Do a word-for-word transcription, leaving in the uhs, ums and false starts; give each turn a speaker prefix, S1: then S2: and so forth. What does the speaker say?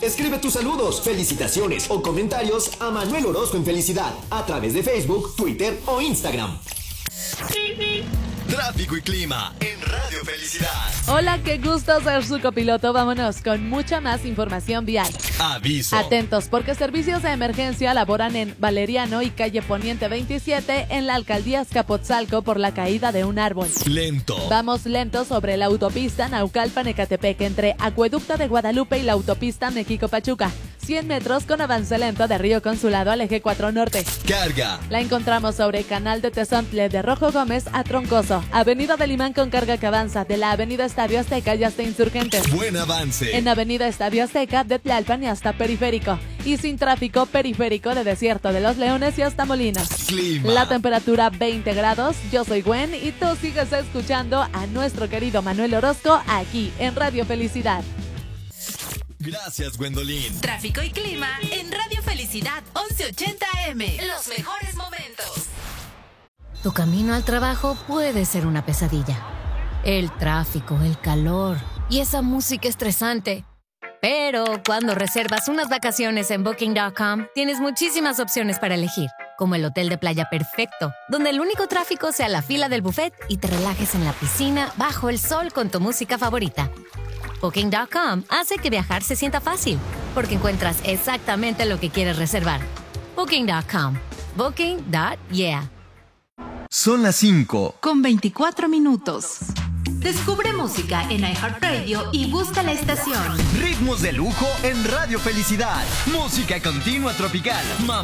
S1: Escribe tus saludos, felicitaciones o comentarios a Manuel Orozco en Felicidad a través de Facebook, Twitter o Instagram.
S2: Tráfico y clima en Radio Felicidad.
S3: Hola, qué gusto ser su copiloto. Vámonos con mucha más información vial.
S2: Aviso.
S3: Atentos, porque servicios de emergencia laboran en Valeriano y calle Poniente veintisiete en la alcaldía Azcapotzalco por la caída de un árbol.
S2: Lento.
S3: Vamos lento sobre la autopista Naucalpan-Ecatepec entre Acueducto de Guadalupe y la autopista México-Pachuca. cien metros con avance lento de Río Consulado al eje cuatro Norte.
S2: Carga.
S3: La encontramos sobre Canal de Tezontle de Rojo Gómez a Troncoso. Avenida del Imán con carga que avanza de la Avenida Estadio Azteca y hasta Insurgentes.
S2: Buen avance.
S3: En Avenida Estadio Azteca de Tlalpan y hasta Periférico. Y sin tráfico, Periférico de Desierto de los Leones y hasta Molinos.
S2: Clima.
S3: La temperatura veinte grados. Yo soy Gwen y tú sigues escuchando a nuestro querido Manuel Orozco aquí en Radio Felicidad.
S2: Gracias, Gwendolyn.
S4: Tráfico y clima en Radio Felicidad once ochenta A M. Los mejores momentos.
S5: Tu camino al trabajo puede ser una pesadilla. El tráfico, el calor y esa música estresante. Pero cuando reservas unas vacaciones en Booking punto com, tienes muchísimas opciones para elegir, como el hotel de playa perfecto, donde el único tráfico sea la fila del buffet y te relajes en la piscina bajo el sol con tu música favorita. Booking punto com hace que viajar se sienta fácil, porque encuentras exactamente lo que quieres reservar. Booking punto com. Booking punto yeah.
S2: Son las cinco.
S4: Con veinticuatro minutos. Descubre música en iHeartRadio y busca la estación.
S2: Ritmos de lujo en Radio Felicidad. Música continua tropical.